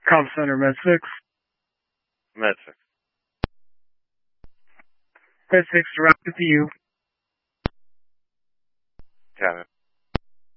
Call center, Med 6. Med 6. Med 6, direct to you. Got it.